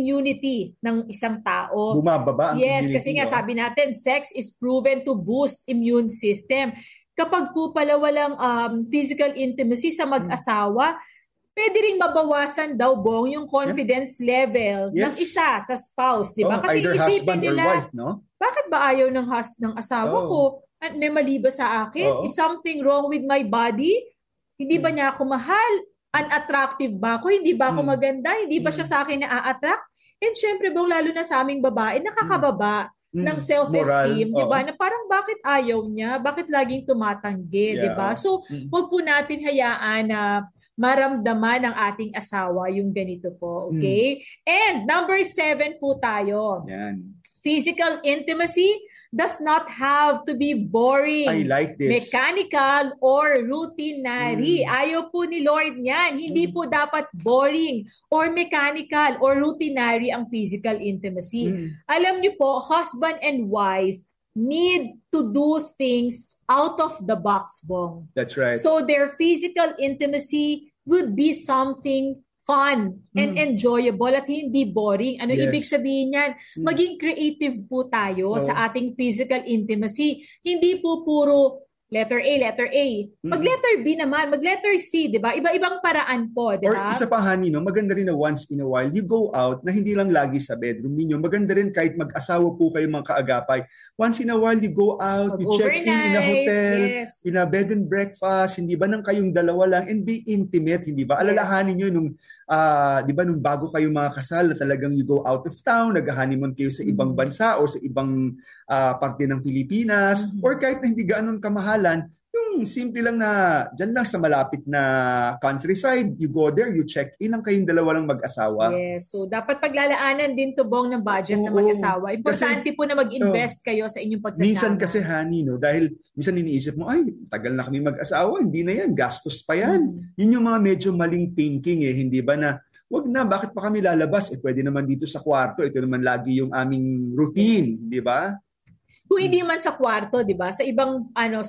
immunity ng isang tao. Bumababa ang Yes, immunity. kasi nga sabi natin, sex is proven to boost immune system. Kapag po pala walang physical intimacy sa mag-asawa, pwede ring mabawasan daw, Bong, yung confidence level ng isa sa spouse, di ba? Kasi either isipin husband or nila, wife, no? bakit ba ayaw ng asawa ko? At may mali ba sa akin? Is something wrong with my body? Hindi ba niya ako mahal? Unattractive ba ako? Hindi ba ako maganda? Hindi ba siya sa akin na-attract? And syempre, Bong, lalo na sa aming babae, nakakababa ng self-esteem, di ba? Na parang bakit ayaw niya? Bakit laging tumatanggi, di ba? So, huwag po natin hayaan na maramdaman ng ating asawa yung ganito po, okay? And number 7 po tayo. Yan. Physical intimacy does not have to be boring, I like this. mechanical, or routinary. Ayaw po ni Lord niyan. Hindi po dapat boring or mechanical or routinary ang physical intimacy. Alam niyo po, husband and wife need to do things out of the box, Bong. That's right. So their physical intimacy would be something fun and enjoyable at hindi boring. Ano ibig sabihin yan? Maging creative po tayo sa ating physical intimacy. Hindi po puro letter A, letter A. Mag-letter B naman, mag-letter C, di ba? Iba-ibang paraan po, di ba? Or isa pa, honey, no? Maganda rin na once in a while, you go out na hindi lang lagi sa bedroom ninyo. Maganda rin kahit mag-asawa po kayo mga kaagapay. Once in a while, you go out, you check in a hotel, in a bed and breakfast, hindi ba nang kayong dalawa lang, and be intimate, hindi ba? Alalahanin nyo nung di ba nung bago kayo mga kasal na talagang you go out of town, nag-honeymoon kayo sa ibang bansa o sa ibang parte ng Pilipinas, or kahit na hindi gaano kamahalan, yung simple lang na dyan lang sa malapit na countryside, you go there, you check in, lang kayong dalawa lang mag-asawa. Yes, so dapat paglalaanan din to, Bong, ng budget ng mag-asawa. Importante po na mag-invest kayo sa inyong pagsasama. Minsan kasi, honey, no, dahil minsan iniisip mo, ay, tagal na kami mag-asawa, hindi na yan, gastos pa yan. Yun yung mga medyo maling thinking hindi ba na, wag na, bakit pa kami lalabas? Pwede naman dito sa kwarto, ito naman lagi yung aming routine, di ba? Kung hindi man sa kwarto, 'di ba? Sa ibang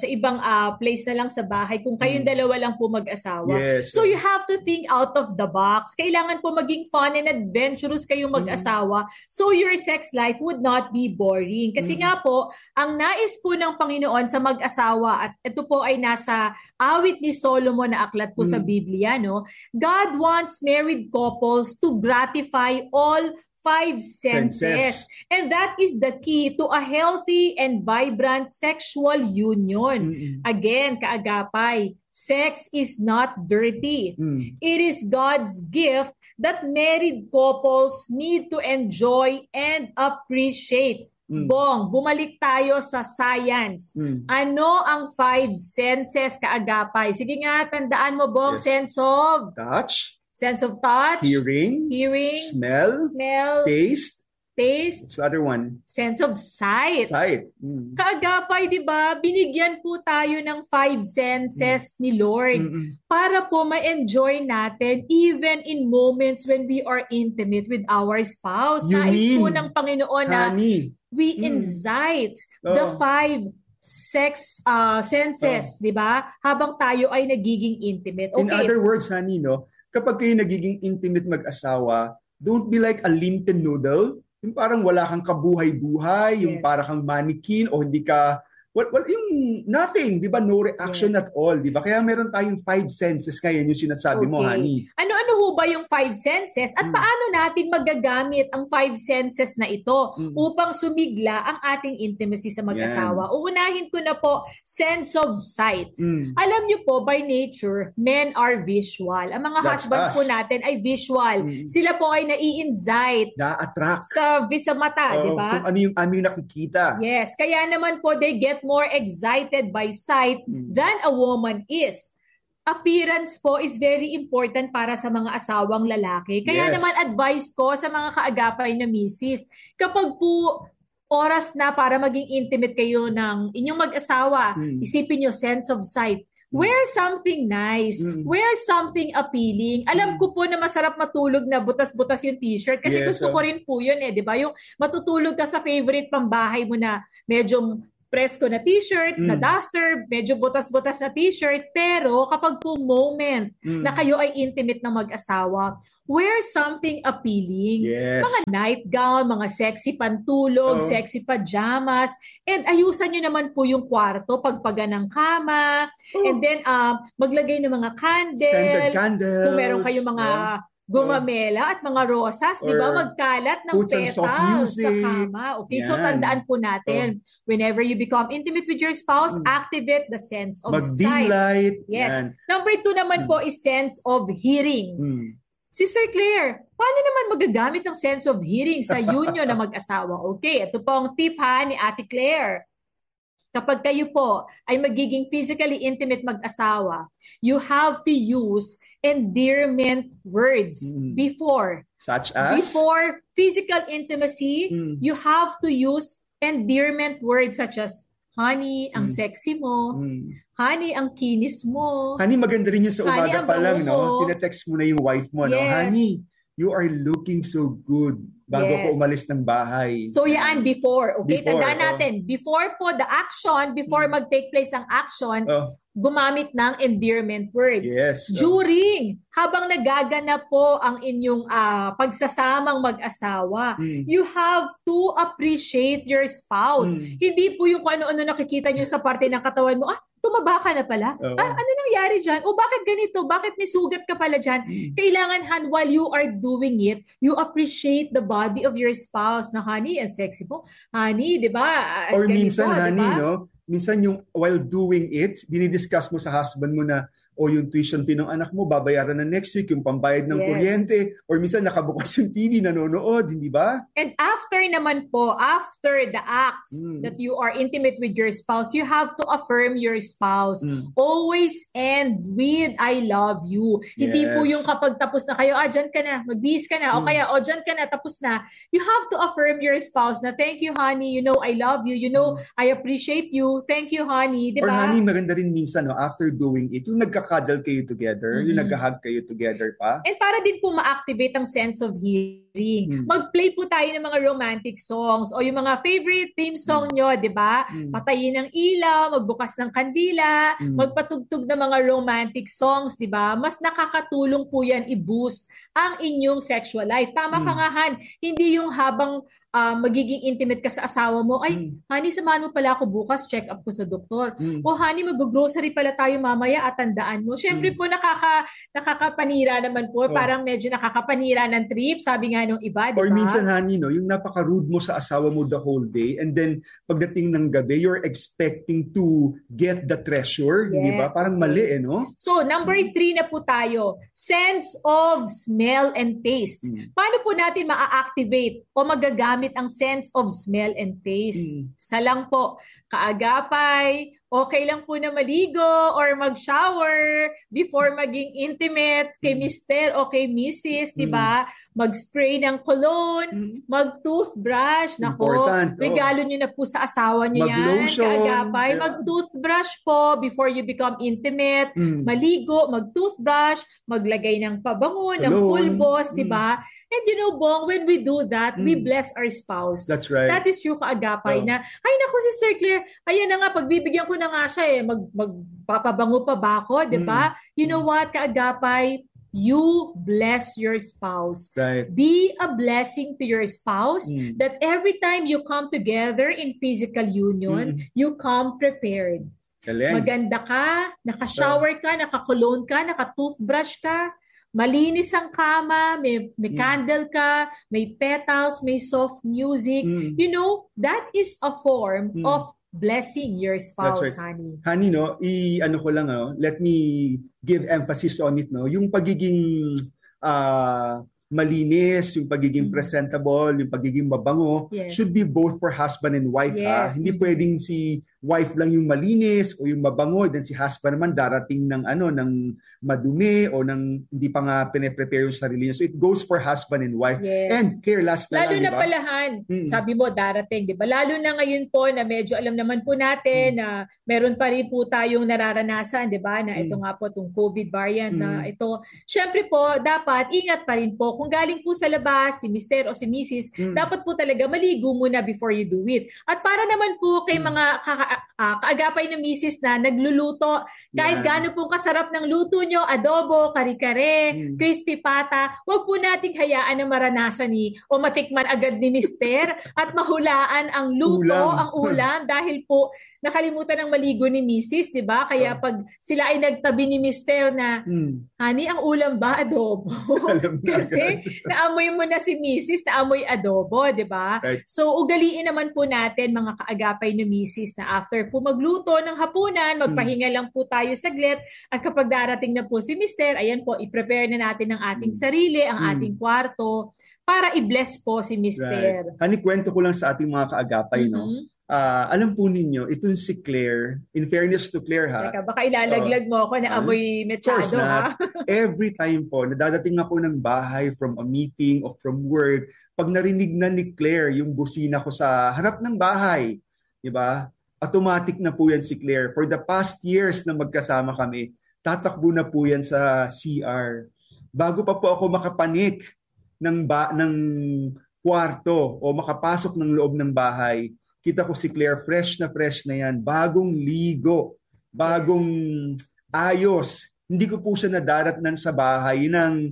place na lang sa bahay kung kayong dalawa lang po mag-asawa. Yes. So you have to think out of the box. Kailangan po maging fun and adventurous kayong mag-asawa. So your sex life would not be boring. Kasi nga po, ang nais po ng Panginoon sa mag-asawa, at ito po ay nasa awit ni Solomon na aklat po sa Biblia, no? God wants married couples to gratify all 5 senses. And that is the key to a healthy and vibrant sexual union. Again, kaagapay, sex is not dirty. It is God's gift that married couples need to enjoy and appreciate. Bong, bumalik tayo sa science. Ano ang 5 senses, kaagapay? Sige nga, tandaan mo, Bong, sense of touch. Sense of touch, hearing, smell, taste. What's the other one? Sense of sight. Kaagapay, di ba? Binigyan po tayo ng 5 senses ni Lord para po ma-enjoy natin even in moments when we are intimate with our spouse. Nais po ng Panginoon na we incite the 5 senses, di ba? Habang tayo ay nagiging intimate. In other words, honey, no? Kapag kayo nagiging intimate mag-asawa, don't be like a linten noodle. Yung parang wala kang kabuhay-buhay, yung parang kang mannequin o hindi ka, yung nothing, di ba? No reaction at all, di ba? Kaya meron tayong 5 senses kaya yung sinasabi mo, honey. Ano-ano ho ba yung 5 senses? At paano natin magagamit ang 5 senses na ito upang sumigla ang ating intimacy sa mag-asawa? Uunahin ko na po, sense of sight. Alam niyo po, by nature, men are visual. Ang mga husbands po natin ay visual. Sila po ay nai-incite. Na-attract. Sa mata, di ba? Kung ano yung aming nakikita. Yes. Kaya naman po, they get more excited by sight than a woman is. Appearance po is very important para sa mga asawang lalaki. Kaya naman advice ko sa mga kaagapay na misis, kapag po oras na para maging intimate kayo ng inyong mag-asawa, isipin nyo sense of sight. Wear something nice. Wear something appealing. Alam ko po na masarap matulog na butas-butas yung t-shirt kasi gusto ko rin po yun di ba? Yung matutulog ka sa favorite pambahay mo na medyo presko na t-shirt, na duster, medyo butas-butas na t-shirt, pero kapag po moment na kayo ay intimate na mag-asawa, wear something appealing. Yes. Mga nightgown, mga sexy pantulog, sexy pajamas, and ayusan nyo naman po yung kwarto, pagpaga ng kama, and then maglagay ng mga scented candles. Kung meron kayong mga gumamela at mga rosas, di ba? Magkalat ng petals sa kama. Okay, so tandaan po natin, whenever you become intimate with your spouse, activate the sense of sight. Mag-dim light. Yes. Number 2 naman po is sense of hearing. Sister Claire, paano naman magagamit ng sense of hearing sa union na mag-asawa? Okay, ito po ang tip ni Ate Claire. Kapag kayo po ay magiging physically intimate mag-asawa, you have to use endearment words before. Such as? Before physical intimacy, you have to use endearment words such as, honey, ang sexy mo. Honey, ang kinis mo. Honey, maganda rin yun sa umaga pa lang, no? Tinetext mo na yung wife mo, no? Honey, you are looking so good bago ko umalis ng bahay. So yan, before. Okay, tandaan natin. Before po the action, before mag-take place ang action, gumamit ng endearment words. Yes. During, habang nagaganap po ang inyong pagsasamang mag-asawa, you have to appreciate your spouse. Hindi po yung kung ano-ano nakikita nyo sa parte ng katawan mo, tumaba ka na pala. Ano nangyari dyan? O bakit ganito? Bakit may sugat ka pala dyan? Kailangan, while you are doing it, you appreciate the body of your spouse na, honey, ang sexy mo. Honey, di ba? Or ganito, minsan, honey, no? Minsan yung while doing it, dinidiscuss mo sa husband mo na, yung tuition fee ng anak mo, babayaran na next week, yung pambayad ng kuryente, or minsan nakabukas yung TV, nanonood, hindi ba? And after naman po, after the act that you are intimate with your spouse, you have to affirm your spouse. Always end with, I love you. Hindi po yung kapag tapos na kayo, dyan ka na, magbihis ka na, o kaya, dyan ka na, tapos na. You have to affirm your spouse na, thank you, honey, you know, I love you, you know, I appreciate you, thank you, honey, di ba? Or honey, maganda rin minsan, no, after doing it, yung nagka-cuddle kayo together, yung nag-hug kayo together pa. And para din po ma-activate ang sense of hearing, mag-play po tayo ng mga romantic songs o yung mga favorite theme song nyo, di ba? Patayin ng ilaw, magbukas ng kandila, magpatugtog ng mga romantic songs, di ba? Mas nakakatulong po yan i-boost ang inyong sexual life. Tama ka nga, Han. Hindi yung habang magiging intimate ka sa asawa mo, ay, honey, samahan mo pala ako bukas, check up ko sa doktor. O honey, mag-grocery pala tayo mamaya at tandaan mo. Siyempre po, nakakapanira naman po. Parang medyo nakakapanira ng trip, sabi nga nung iba, di ba? Or minsan, honey, no, yung napaka-rude mo sa asawa mo the whole day, and then pagdating ng gabi, you're expecting to get the treasure, di ba? Parang mali, no? So, number 3 na po tayo, sense of smell and taste. Paano po natin ma-activate o magagamit ang sense of smell and taste? Sa lang po, kaagapay, okay lang po na maligo or mag-shower before maging intimate kay Mr. o kay Mrs., di ba? Mag-spray ng cologne, mag-toothbrush. Nako, regalo nyo na po sa asawa nyo yan. Kaagapay, mag-toothbrush po before you become intimate. Maligo, mag-toothbrush, maglagay ng pabango, ng pulbos, di ba? And you know, Bong, when we do that, we bless our spouse. That's right. That is true, kaagapay na, ay naku, Sister Claire, ayan na nga, pagbibigyan ko na nga siya magpapabango pa ba ako, di ba? You know what, kaagapay, you bless your spouse. Right. Be a blessing to your spouse that every time you come together in physical union, you come prepared. Galing. Maganda ka, naka-shower ka, naka-cologne ka, naka-toothbrush ka, malinis ang kama, may candle ka, may petals, may soft music. You know, that is a form of blessing your spouse, honey. Honey, no, ano ko lang, let me give emphasis on it, no, yung pagiging malinis, yung pagiging presentable, yung pagiging mabango, should be both for husband and wife. Hindi pwedeng si wife lang yung malinis o yung mabango, then si husband naman darating ng ng madumi o ng hindi pa nga pine-prepare yung sarili niya. So it goes for husband and wife. And care last na lalo lang, na diba? Palahan, sabi mo darating, di ba? Lalo na ngayon po na medyo alam naman po natin na meron pa rin po tayong nararanasan, di ba? Na ito nga po itong COVID variant na ito. Syempre po, dapat ingat pa rin po. Kung galing po sa labas, si Mr. o si Mrs., dapat po talaga maligo muna before you do it. At para naman po kay mga kaagapay na misis na nagluluto. Kahit gaano pong kasarap ng luto nyo, adobo, kare-kare, crispy pata, huwag po nating hayaan na maranasan o matikman agad ni mister at mahulaan ang luto, ang ulam, dahil po nakalimutan ng maligo ni misis, di ba? Kaya pag sila ay nagtabi ni mister na, honey, ang ulam ba adobo? Kasi naamoy mo na si misis, naamoy adobo, di ba? Right. So, ugaliin naman po natin, mga kaagapay na misis, na after po magluto ng hapunan, magpahinga lang po tayo saglit, at kapag darating na po si mister, ayan po, i-prepare na natin ang ating sarili, ang ating kwarto, para i-bless po si mister. Right. Hani, kwento ko lang sa ating mga kaagapay, no? Alam po ninyo, itong si Claire, in fairness to Claire, ha? Teka, baka ilalaglag mo ako na amoy mechado, ha? Every time po, nadadating ako ng bahay from a meeting or from work, pag narinig na ni Claire yung busina ko sa harap ng bahay, di ba? Automatic na po yan si Claire. For the past years na magkasama kami, tatakbo na po yan sa CR. Bago pa po ako makapanik ng kwarto o makapasok ng loob ng bahay, kita ko si Claire, fresh na yan, bagong ligo, bagong ayos. Hindi ko po siya nadaratnan sa bahay ng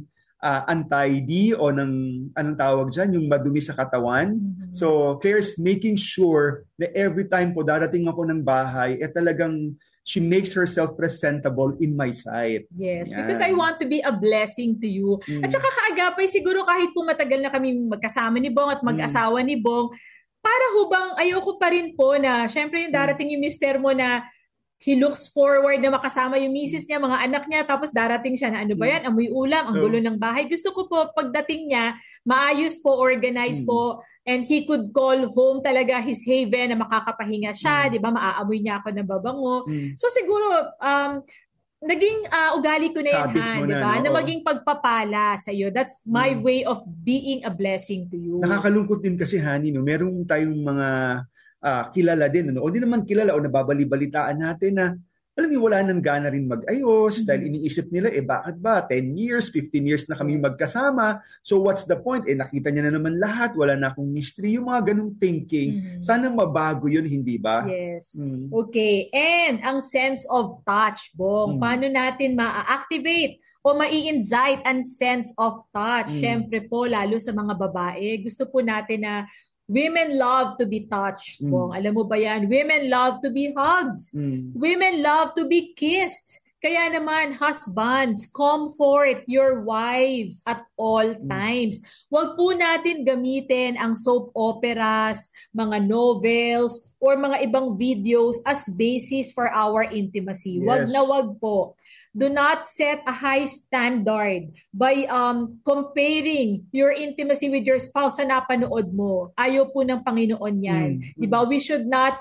untidy o ng, anong tawag dyan, yung madumi sa katawan. So, Claire's making sure na every time po darating ako ng bahay, talagang she makes herself presentable in my sight. Yes, because I want to be a blessing to you. At saka kaagapay, siguro kahit po matagal na kami magkasama ni Bong at mag-asawa ni Bong, para hubang ayoko pa rin po na, syempre yung darating yung mister mo na he looks forward na makasama yung misis niya, mga anak niya, tapos darating siya na ano ba yan, amoy ulam, ang gulo ng bahay. Gusto ko po pagdating niya, maayos po, organized po, and he could call home talaga his haven na makakapahinga siya, di ba? Maaamoy niya ako na babango. So siguro, naging ugali ko na yan, di ba? Na maging pagpapala sa iyo. That's my way of being a blessing to you. Nakakalungkot din kasi, honey, no? Meron tayong mga kilala din, ano? O di naman kilala o nababali-balitaan natin na alam mo, wala nang gana rin mag-ayos dahil iniisip nila, bakit ba? 10 years, 15 years na kami magkasama. So what's the point? Nakita niya na naman lahat. Wala na akong mystery. Yung mga ganung thinking. Sana mabago yun, hindi ba? Yes. Okay. And ang sense of touch, Bong. Paano natin ma-activate o ma-i-incite ang sense of touch? Siyempre po, lalo sa mga babae. Gusto po natin na women love to be touched. Alam mo ba yan? Women love to be hugged. Women love to be kissed. Kaya naman, husbands, comfort your wives at all times. Huwag po natin gamitin ang soap operas, mga novels, or mga ibang videos as basis for our intimacy. Wag na wag po. Do not set a high standard by comparing your intimacy with your spouse sa napanood mo. Ayaw po ng Panginoon yan. Diba? We should not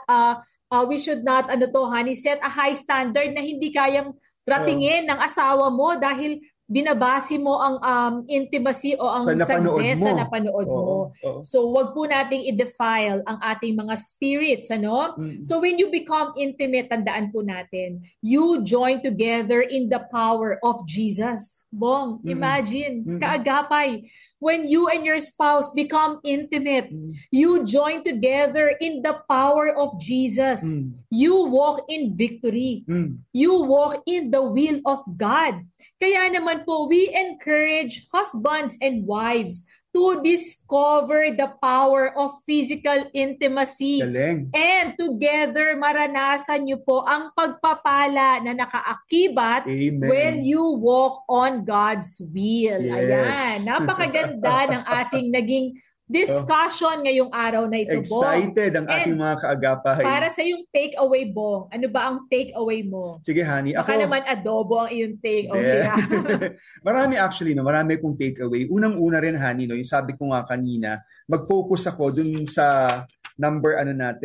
set a high standard na hindi kayang ratingin ng asawa mo dahil binabase mo ang intimacy o ang success sa napanood mo. So, wag po nating i-defile ang ating mga spirits, ano? So, when you become intimate, tandaan po natin, you join together in the power of Jesus. Bong, imagine, kaagapay, when you and your spouse become intimate, you join together in the power of Jesus. You walk in victory. You walk in the will of God. Kaya naman po, we encourage husbands and wives to discover the power of physical intimacy. Galing. And together, maranasan niyo po ang pagpapala na nakaakibat when you walk on God's will. Yes. Ayan, napakaganda ng ating naging discussion ngayong araw na ito, Bong. Excited ang ating mga kaagapay. Para sa yung take-away, Bong. Ano ba ang take-away mo? Sige, honey. Baka naman adobo ang iyong take-away. Marami actually, no? Marami kong take-away. Unang-una rin, honey, no? Yung sabi ko nga kanina, mag-focus ako dun sa number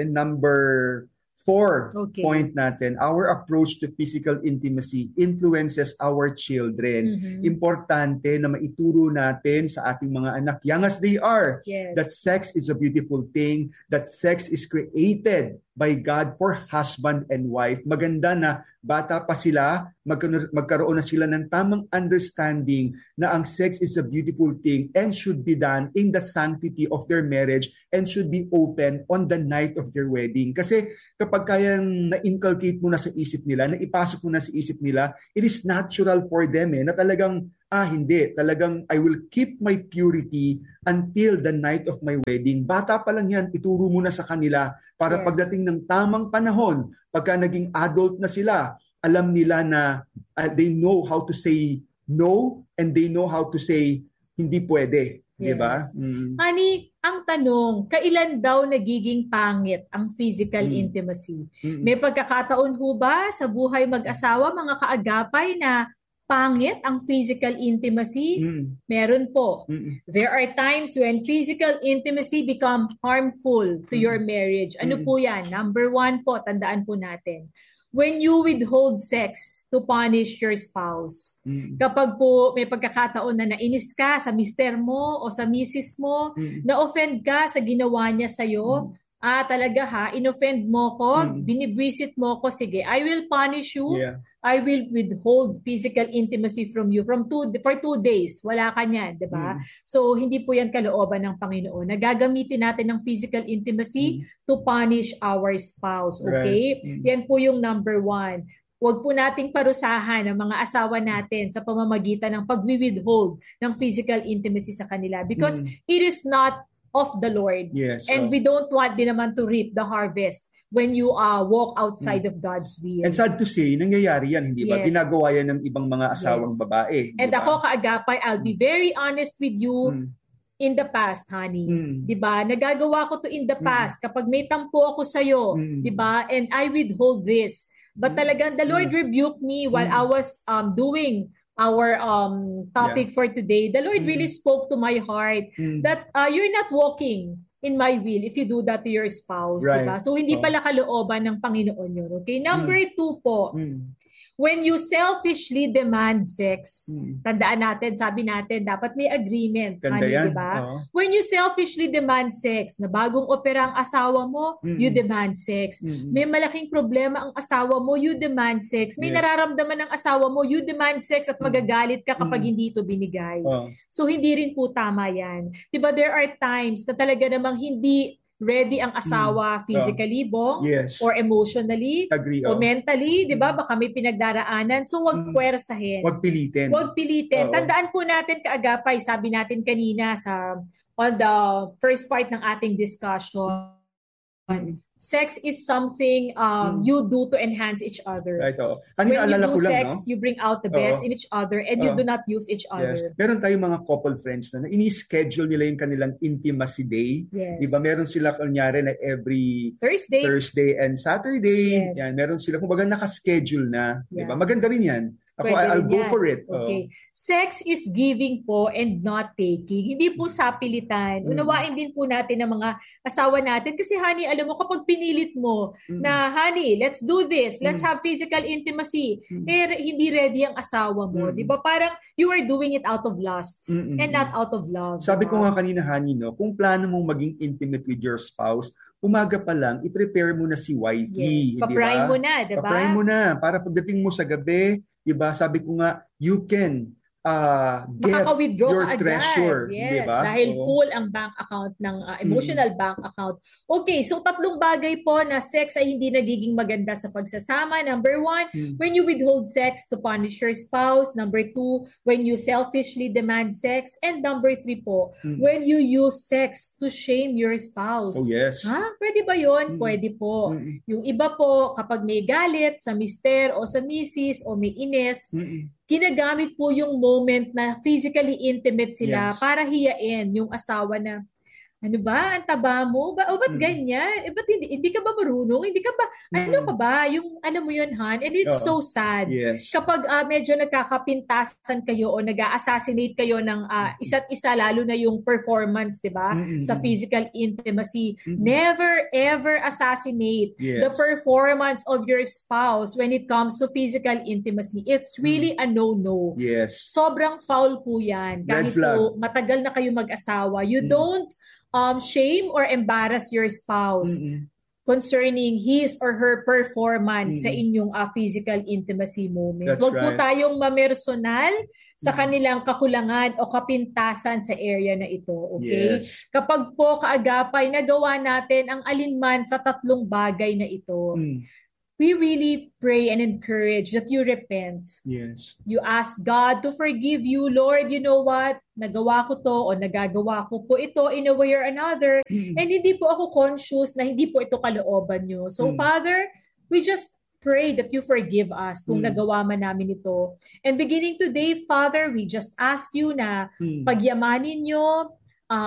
4 point natin. Our approach to physical intimacy influences our children. Importante na maituro natin sa ating mga anak, young as they are, that sex is a beautiful thing, that sex is created by God for husband and wife. Maganda na bata pa sila, magkaroon na sila ng tamang understanding na ang sex is a beautiful thing and should be done in the sanctity of their marriage and should be open on the night of their wedding. Kasi kapag kayang na-inculcate mo na sa isip nila, na ipasok mo na sa isip nila, it is natural for them na talagang hindi. Talagang I will keep my purity until the night of my wedding. Bata pa lang yan, ituro mo na sa kanila para pagdating ng tamang panahon, pagka naging adult na sila, alam nila na they know how to say no and they know how to say hindi pwede. Yes. Diba? Honey, ang tanong, kailan daw nagiging pangit ang physical intimacy? May pagkakataon ho ba sa buhay mag-asawa, mga kaagapay, na pangit ang physical intimacy? Meron po. There are times when physical intimacy become harmful to your marriage. Ano po yan? Number 1 po, tandaan po natin. When you withhold sex to punish your spouse. Kapag po may pagkakataon na nainis ka sa mister mo o sa misis mo, na-offend ka sa ginawa niya sa'yo, talaga in-offend mo ko, binibwisit mo ko, sige, I will punish you. Yeah. I will withhold physical intimacy from you for 2 days. Wala ka niyan, 'di ba? So hindi po 'yan kalooban ng Panginoon. Nagagamitin natin ng physical intimacy to punish our spouse, okay? Right. Yan po yung number 1. Huwag po nating parusahan ang mga asawa natin sa pamamagitan ng pag-withhold ng physical intimacy sa kanila because it is not of the Lord. Yes, and we don't want din naman to reap the harvest when you walk outside of God's will. And sad to say, nangyayari yan, hindi ba? Ginagawa yan ng ibang mga asawang babae. And ako, kaagapay, I'll be very honest with you, in the past, honey. Di ba? Nagagawa ko to in the past. Kapag may tampo ako sa'yo, di ba? And I withhold this. But talagang the Lord rebuked me while I was doing our topic for today. The Lord really spoke to my heart that you're not walking in my will if you do that to your spouse, right. Diba? So hindi pala kalooban ng Panginoon yun. Okay? Number 2 po, when you selfishly demand sex, tandaan natin, sabi natin, dapat may agreement, honey, diba? When you selfishly demand sex, na bagong opera ang asawa mo, you demand sex. May malaking problema ang asawa mo, you demand sex. May nararamdaman ng asawa mo, you demand sex at magagalit ka kapag hindi ito binigay. So hindi rin po tama yan. Diba, there are times na talaga namang hindi ready ang asawa physically, or emotionally, o mentally, di ba? Baka may pinagdaraanan. So, wag puwersahin. Wag pilitin. Wag pilitin. Tandaan po natin, kaagapay, sabi natin kanina on the first part ng ating discussion, sex is something you do to enhance each other. Right, when you do sex, you bring out the best in each other and you do not use each other. Meron tayong mga couple friends na ini-schedule nila yung kanilang intimacy day. Diba? Meron sila kunyari na every Thursday and Saturday. Yan, meron sila kumbaga naka-schedule na. Diba? Maganda rin yan. Ako, I'll go for it. Okay. Sex is giving po and not taking. Hindi po sapilitan. Unawain din po natin ang mga asawa natin. Kasi honey, alam mo, kapag pinilit mo na, honey, let's do this. Let's have physical intimacy. Eh, hindi ready ang asawa mo. Di ba? Parang you are doing it out of lust and not out of love. Sabi ko nga kanina, honey, no, kung plano mong maging intimate with your spouse, umaga pa lang, i-prepare mo na si wifey. Yes, pa-prime mo na, diba? Pa-prime mo na. Para pagdating mo sa gabi, diba, sabi ko nga, you can get your treasure. Yes, diba? Dahil full ang bank account ng emotional bank account. Okay, so 3 bagay po na sex ay hindi nagiging maganda sa pagsasama. Number 1, when you withhold sex to punish your spouse. Number 2, when you selfishly demand sex. And number 3 po, when you use sex to shame your spouse. Oh, yes. Pwede ba yun? Pwede po. Yung iba po, kapag may galit sa mister o sa misis o may ines, ginagamit po yung moment na physically intimate sila para hiyain yung asawa na, ano ba, ang taba mo? Ba't ganyan? Ba't hindi ka ba marunong? Hindi ka ba, ano ka ba? Yung, ano mo yun, Han? And it's so sad. Yes. Kapag medyo nagkakapintasan kayo o nag-assassinate kayo ng isa't isa, lalo na yung performance, di ba? Sa physical intimacy. Never, ever assassinate the performance of your spouse when it comes to physical intimacy. It's really a no-no. Yes. Sobrang foul po yan. Kahit po matagal na kayo mag-asawa, you don't shame or embarrass your spouse concerning his or her performance sa inyong physical intimacy moment. That's Huwag po right. tayong mamersonal sa kanilang kakulangan o kapintasan sa area na ito. Okay? Yes. Kapag po kaagapay nagawa natin ang alinman sa tatlong bagay na ito, we really pray and encourage that you repent. Yes. You ask God to forgive you. Lord, you know what? Nagawa ko to o nagagawa ko po ito in a way or another. And hindi po ako conscious na hindi po ito kalooban nyo. So, Father, we just pray that you forgive us kung nagawa man namin ito. And beginning today, Father, we just ask you na pagyamanin nyo,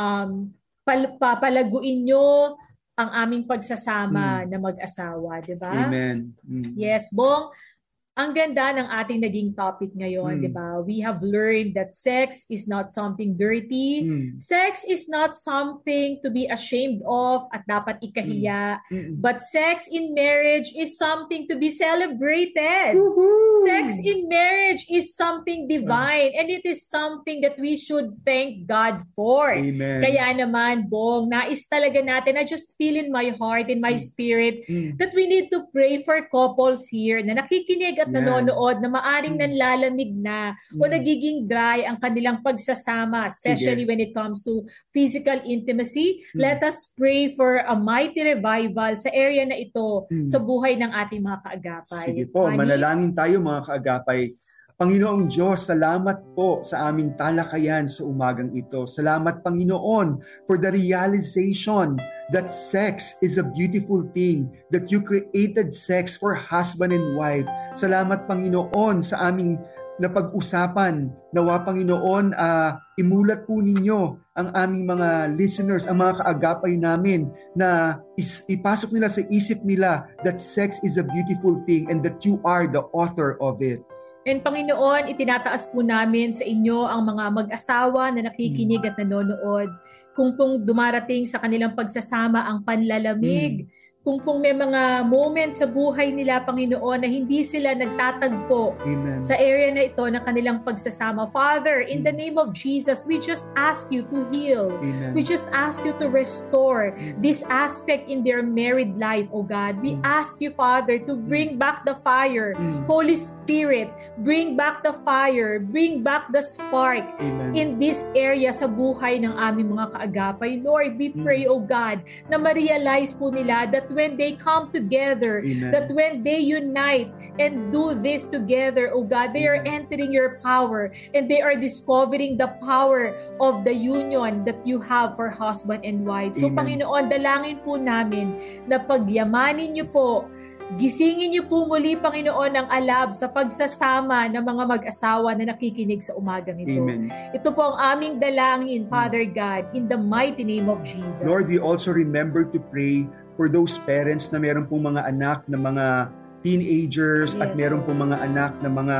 palaguin nyo ang aming pagsasama na mag-asawa, di ba? Amen. Yes, Bong, ang ganda ng ating naging topic ngayon, di ba? We have learned that sex is not something dirty. Sex is not something to be ashamed of at dapat ikahiya. But sex in marriage is something to be celebrated. Woohoo! Sex in marriage is something divine and it is something that we should thank God for. Amen. Kaya naman, Bong, nais talaga natin, I just feel in my heart, in my spirit, that we need to pray for couples here na nakikinig at nanonood na maaring nanlalamig na o nagiging dry ang kanilang pagsasama, especially when it comes to physical intimacy. Let us pray for a mighty revival sa area na ito sa buhay ng ating mga kaagapay. Sige po, manalangin tayo mga kaagapay. Panginoong Diyos, salamat po sa aming talakayan sa umagang ito. Salamat, Panginoon, for the realization that sex is a beautiful thing, that you created sex for husband and wife. Salamat, Panginoon, sa aming napag-usapan. Nawa, Panginoon, imulat po ninyo ang aming mga listeners, ang mga kaagapay namin na ipasok nila sa isip nila that sex is a beautiful thing and that you are the author of it. And Panginoon, itinataas po namin sa inyo ang mga mag-asawa na nakikinig at nanonood. Kung pong dumarating sa kanilang pagsasama ang panlalamig, kung pong may mga moment sa buhay nila, Panginoon, na hindi sila nagtatagpo sa area na ito ng kanilang pagsasama. Father, in the name of Jesus, we just ask you to heal. We just ask you to restore this aspect in their married life, oh God. We ask you, Father, to bring back the fire. Holy Spirit, bring back the fire, bring back the spark in this area sa buhay ng aming mga kaagapay. Lord, we pray, oh God, na ma-realize po nila that when they come together, that when they unite and do this together, oh God, they are entering your power and they are discovering the power of the union that you have for husband and wife. So, Panginoon, dalangin po namin na pagyamanin niyo po, gisingin niyo po muli, Panginoon, ang alab sa pagsasama ng mga mag-asawa na nakikinig sa umagang ito. Ito po ang aming dalangin, Father God, in the mighty name of Jesus. Lord, we also remember to pray for those parents na meron pong mga anak na mga teenagers at meron pong mga anak na mga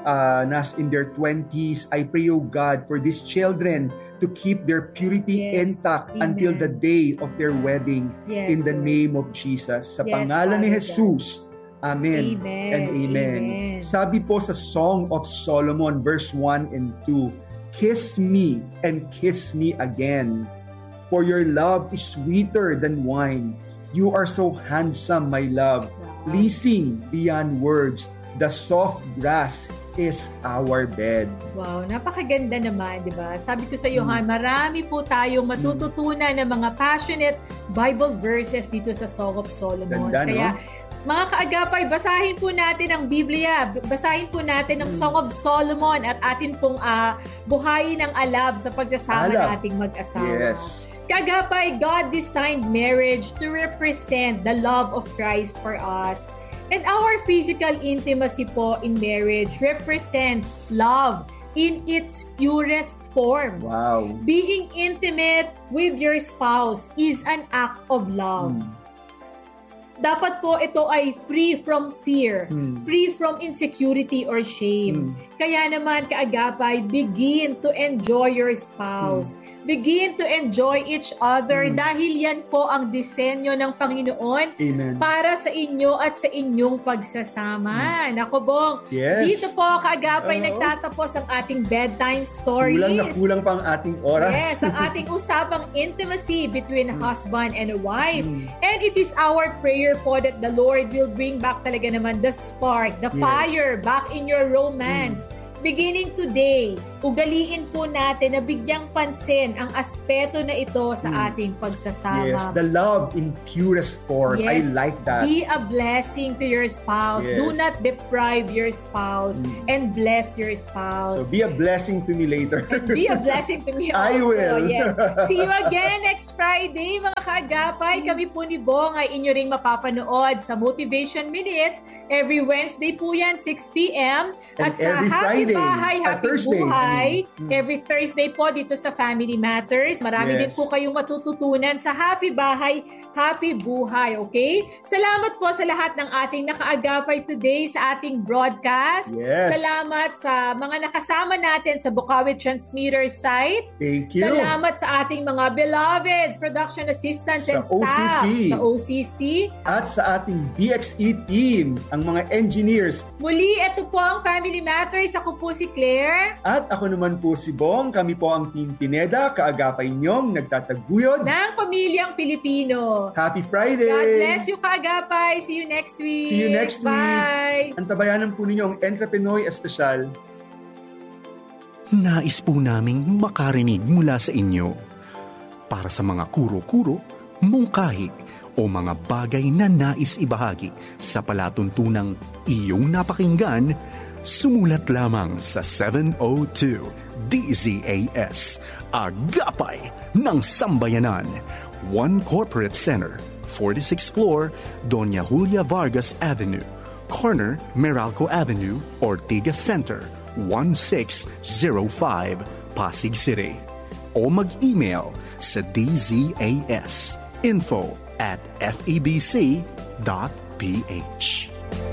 nas in their 20s. I pray, oh God, for these children to keep their purity intact until the day of their wedding in the name of Jesus. Sa pangalan ni Jesus. Amen. And amen. Sabi po sa Song of Solomon verse 1 and 2, kiss me and kiss me again, for your love is sweeter than wine. You are so handsome, my love, pleasing beyond words. The soft grass is our bed. Wow, napakaganda naman, di ba? Sabi ko sa iyo, marami po tayong matututunan ng mga passionate Bible verses dito sa Song of Solomon. Kaya, mga kaagapay, basahin po natin ang Biblia, basahin po natin ang Song of Solomon at atin pong buhayin ang alab sa pagsasama nating mag-asawa. Kaagapay, God designed marriage to represent the love of Christ for us. And our physical intimacy po in marriage represents love in its purest form. Wow. Being intimate with your spouse is an act of love. dapat po ito ay free from fear, free from insecurity or shame. Kaya naman, kaagapay, begin to enjoy your spouse. Begin to enjoy each other dahil yan po ang disenyo ng Panginoon para sa inyo at sa inyong pagsasama. Nako, Bong. Yes. Dito po, kaagapay, nagtatapos ang ating bedtime stories. Kulang na kulang pa ang ating oras. Yes, ang ating usapang intimacy between a husband and a wife. And it is our prayer po that the Lord will bring back talaga naman the spark, the fire back in your romance. Beginning today, ugaliin po natin na bigyang pansin ang aspeto na ito sa ating pagsasama. Yes, the love in purest form. Yes, I like that. Be a blessing to your spouse. Yes. Do not deprive your spouse and bless your spouse. So be a blessing to me later. And be a blessing to me also. I will. Yes. See you again next Friday, mga kaagapay. Kami po ni Bong ay inyo ring mapapanood sa Motivation Minutes. Every Wednesday po yan, 6 p.m. And At sa every Happy Friday, Bahay, Happy Thursday. Buhay, every Thursday po dito sa Family Matters. Marami din po kayong matututunan sa Happy Bahay, Happy Buhay, okay? Salamat po sa lahat ng ating nakaagapay today sa ating broadcast. Yes. Salamat sa mga nakasama natin sa Bukawi Transmitter site. Thank you. Salamat sa ating mga beloved production assistants and staff sa OCC. At sa ating BXE team, ang mga engineers. Muli, ito po ang Family Matters. Ako po si Claire. At ako naman po si Bong. Kami po ang Team Pineda, kaagapay niyong nagtataguyod ng pamilyang Pilipino. Happy Friday! God bless you, kaagapay. See you next week. See you next week. Bye! Antabayanan po ninyo ang Entrepenoy Espesyal. Nais po naming makarinig mula sa inyo. Para sa mga kuro-kuro, mungkahi, o mga bagay na nais ibahagi sa palatuntunang iyong napakinggan, sumulat lamang sa 702 DZAS, Agapay ng Sambayanan, 1 Corporate Center, 46th floor, Doña Julia Vargas Avenue, corner Meralco Avenue, Ortigas Center, 1605, Pasig City. O mag-email sa dzas info@febc.ph.